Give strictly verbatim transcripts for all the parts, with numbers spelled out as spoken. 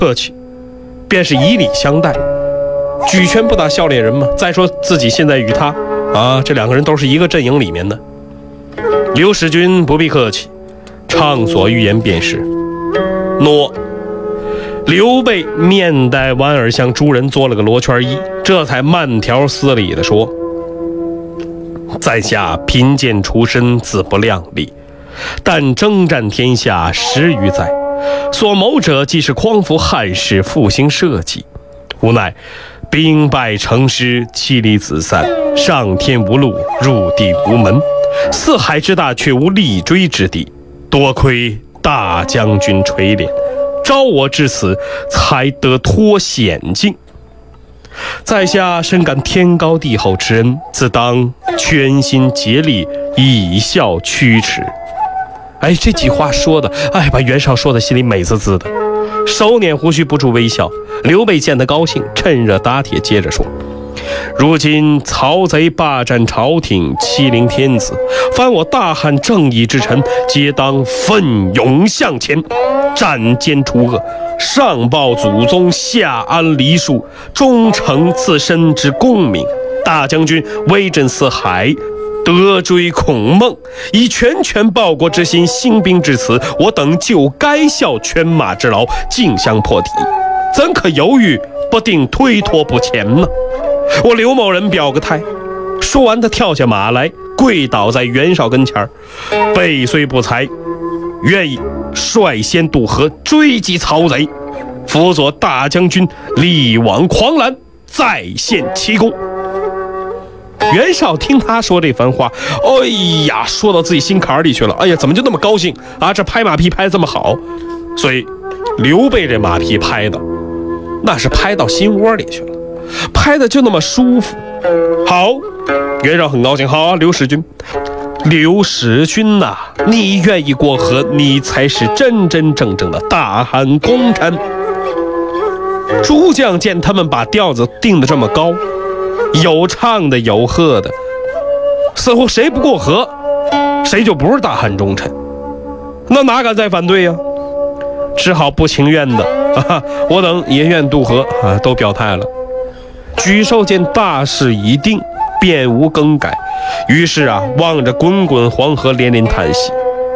客气，便是以礼相待。举拳不打笑脸人嘛。再说自己现在与他啊，这两个人都是一个阵营里面的。刘使君不必客气，畅所欲言便是。诺。刘备面带莞尔向诸人做了个罗圈揖，这才慢条斯理地说：在下贫贱出身，自不量力，但征战天下十余载，所谋者既是匡扶汉室，复兴社稷，无奈兵败城失，妻离子散，上天无路，入地无门，四海之大却无立锥之地，多亏大将军垂怜，招我至此，才得脱险境。在下深感天高地厚之恩，自当全心竭力，以效驱驰。哎，这句话说的，哎，把袁绍说的心里美滋滋的，手捻胡须不住微笑。刘备见得高兴，趁热打铁，接着说：如今曹贼霸占朝廷，欺凌天子，凡我大汉正义之臣，皆当奋勇向前，斩奸除恶，上报祖宗，下安黎庶，忠诚自身之功名。大将军威震四海，得追孔孟，以全权报国之心兴兵至此，我等就该效犬马之劳，竞相破敌，怎可犹豫不定，推脱不前呢？我刘某人表个态。说完，他跳下马来，跪倒在袁绍跟前，备虽不才，愿意率先渡河，追击曹贼，辅佐大将军力挽狂澜，再现奇功。袁绍听他说这番话，哎呀，说到自己心坎里去了。哎呀，怎么就那么高兴啊？这拍马屁拍这么好，所以刘备这马屁拍的，那是拍到心窝里去了，拍的就那么舒服。好，袁绍很高兴。好啊，刘使君，刘使君呐、啊，你愿意过河，你才是真真正正的大汉功臣。诸将见他们把调子定得这么高，有唱的有和的，似乎谁不过河，谁就不是大汉忠臣，那哪敢再反对呀、啊？只好不情愿的，啊、我等也愿渡河啊，都表态了。沮授见大势已定，便无更改，于是啊，望着滚滚黄河，连连叹息：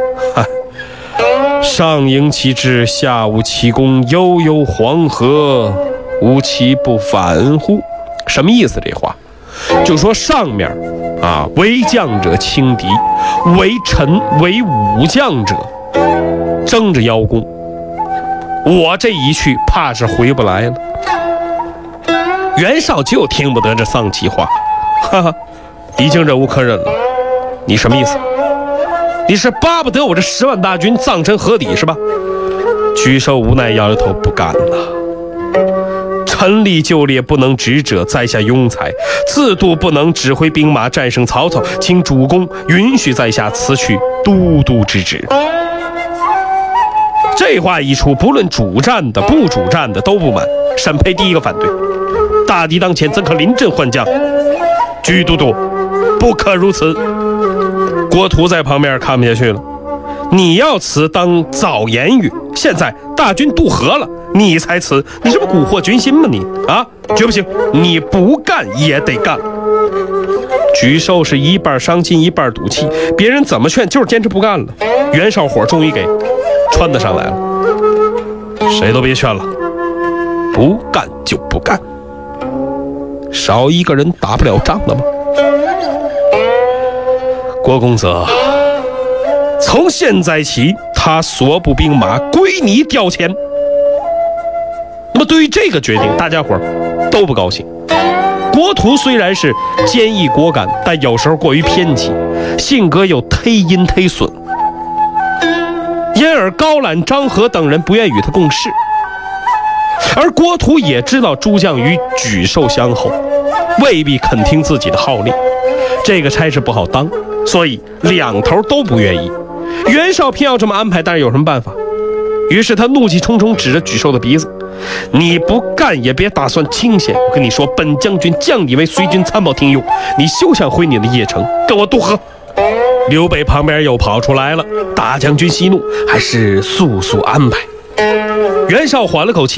上迎其志，下无其功，悠悠黄河，无其不反乎？什么意思？这话就说上面啊，为将者轻敌，为臣为武将者争着邀功，我这一去怕是回不来了。袁绍就听不得这丧气话，哈哈，已经忍无可忍了。你什么意思？你是巴不得我这十万大军葬身河底是吧？沮授无奈摇摇头，不干了。臣立就列不能执者，在下庸才，自度不能指挥兵马战胜曹操，请主公允许在下辞去都督之职。这话一出，不论主战的不主战的都不满。沈培第一个反对，大敌当前，怎可临阵换将？居都督，不可如此。郭图在旁边看不下去了，你要辞当早言语，现在大军渡河了，你才辞，你这不蛊惑军心吗你？啊，绝不行，你不干也得干。沮授是一半伤心一半赌气，别人怎么劝就是坚持不干了。袁绍火终于给穿得上来了，谁都别劝了，不干就不干，少一个人打不了仗了吗？郭公子，从现在起，他所部兵马归你调遣。那么对于这个决定，大家伙都不高兴。郭图虽然是坚毅果敢，但有时候过于偏激，性格又忒阴忒损，因而高览、张合等人不愿与他共事。而郭图也知道诸将与沮授相厚，未必肯听自己的号令，这个差事不好当，所以两头都不愿意。袁绍偏要这么安排，但是有什么办法？于是他怒气冲冲指着沮授的鼻子：你不干也别打算清闲，我跟你说，本将军降你为随军参谋听用，你休想回你的邺城，跟我渡河。刘备旁边又跑出来了，大将军息怒，还是速速安排。袁绍缓了口气，